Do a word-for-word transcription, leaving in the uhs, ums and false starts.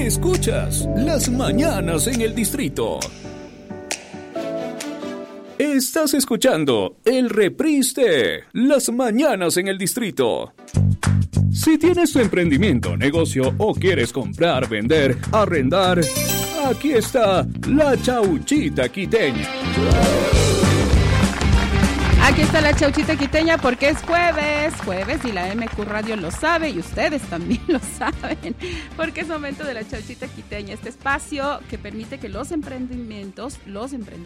Escuchas Las Mañanas en el Distrito. Estás escuchando el reprise de Las Mañanas en el Distrito. Si tienes tu emprendimiento, negocio o quieres comprar, vender, arrendar, aquí está la Chauchita Quiteña. Aquí está la Chauchita Quiteña porque es jueves, jueves y la M Q Radio lo sabe y ustedes también lo saben, porque es momento de la Chauchita Quiteña, este espacio que permite que los emprendimientos, los emprendedores